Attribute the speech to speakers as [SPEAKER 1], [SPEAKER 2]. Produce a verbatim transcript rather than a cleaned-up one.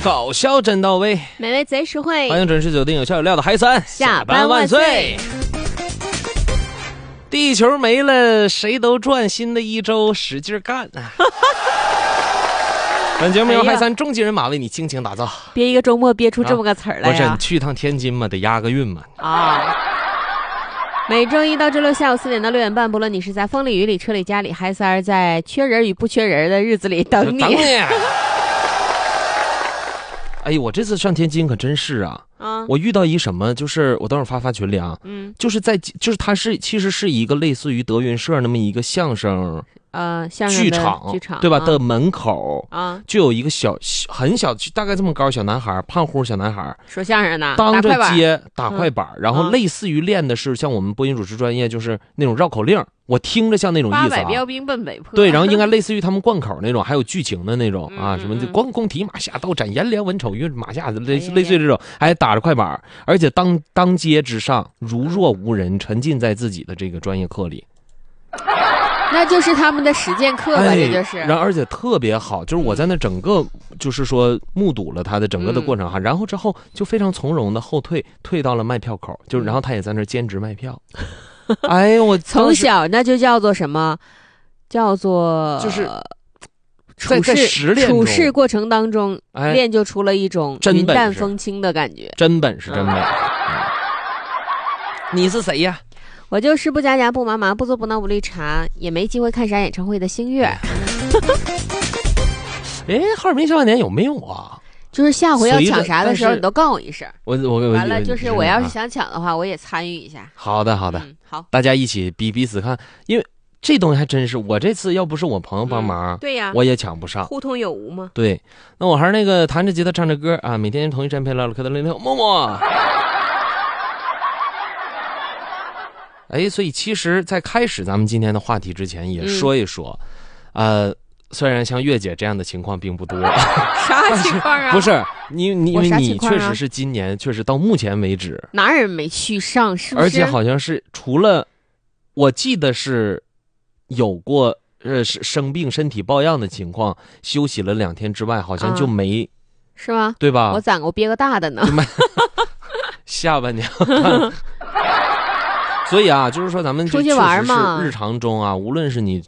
[SPEAKER 1] 搞笑真到位，
[SPEAKER 2] 美味贼实惠，
[SPEAKER 1] 欢迎准时锁定有效有料的嗨三，
[SPEAKER 2] 下班万岁！
[SPEAKER 1] 地球没了，谁都赚，新的一周使劲干啊！本节目由嗨三终极人马为你倾情打造。
[SPEAKER 2] 憋一个周末憋出这么个词儿来呀！
[SPEAKER 1] 不是你去趟天津嘛，得押个韵嘛。
[SPEAKER 2] 啊。每周一到周六下午四点到六点半，不论你是在风里雨里车里家里，嗨三儿在缺人与不缺人的日子里等你。
[SPEAKER 1] 等你。哎，我这次上天津可真是啊！啊，我遇到一什么，就是我等会儿发发群里啊，嗯，就是在就是它是其实是一个类似于德云社那么一个相声
[SPEAKER 2] 呃相声
[SPEAKER 1] 剧场
[SPEAKER 2] 剧场
[SPEAKER 1] 对吧、
[SPEAKER 2] 啊、
[SPEAKER 1] 的门口
[SPEAKER 2] 啊，
[SPEAKER 1] 就有一个小很小大概这么高小男孩，胖乎小男孩
[SPEAKER 2] 说相声呢，
[SPEAKER 1] 当着街打快板、嗯，然后类似于练的是像我们播音主持专业就是那种绕口令。我听着像那种意思啊，
[SPEAKER 2] 八百标兵奔北坡。
[SPEAKER 1] 对，然后应该类似于他们贯口那种，还有剧情的那种啊，
[SPEAKER 2] 嗯、
[SPEAKER 1] 什么关公提马下刀斩颜良文丑于马下，类似类似于这种，还打着快板，而且当当街之上如若无人，沉浸在自己的这个专业课里。
[SPEAKER 2] 那就是他们的实践课吧，这就是。
[SPEAKER 1] 然后而且特别好，就是我在那整个就是说目睹了他的整个的过程哈、嗯，然后之后就非常从容的后退，退到了卖票口，就是然后他也在那兼职卖票。哎呦，我
[SPEAKER 2] 从小那就叫做什么？叫做
[SPEAKER 1] 就是
[SPEAKER 2] 处事处事过程当中、哎、练就出了一种云淡风轻的感觉，
[SPEAKER 1] 真本事，真本事。嗯、你是谁呀？
[SPEAKER 2] 我就是不加加不麻麻不做不闹不绿茶，也没机会看啥演唱会的星月。
[SPEAKER 1] 哎，哈尔滨小晚年有没有啊？
[SPEAKER 2] 就是下回要抢啥的时候，你都告我一声。
[SPEAKER 1] 我我
[SPEAKER 2] 完了，就是我要是想抢的话，我也参与一下。
[SPEAKER 1] 好的，好的、
[SPEAKER 2] 嗯，好，
[SPEAKER 1] 大家一起比彼此看，因为这东西还真是，我这次要不是我朋友帮忙，
[SPEAKER 2] 嗯、对呀，
[SPEAKER 1] 我也抢不上。
[SPEAKER 2] 互通有无吗？
[SPEAKER 1] 对，那我还是那个弹着吉他唱着歌啊，每天同一站配唠唠嗑的零六默默。哎，所以其实，在开始咱们今天的话题之前，也说一说，嗯、呃。虽然像月姐这样的情况并不多，
[SPEAKER 2] 啥情况啊？
[SPEAKER 1] 不是你，你因为你确实
[SPEAKER 2] 啊、
[SPEAKER 1] 是今年确实到目前为止
[SPEAKER 2] 哪人没去上，是不是？
[SPEAKER 1] 而且好像是除了我记得是有过呃生病身体抱恙的情况，休息了两天之外，好像就没、啊、
[SPEAKER 2] 是吗？
[SPEAKER 1] 对吧？
[SPEAKER 2] 我攒过憋个大的呢，
[SPEAKER 1] 下半年。所以啊，就是说咱们
[SPEAKER 2] 出去玩嘛，
[SPEAKER 1] 日常中啊，无论是你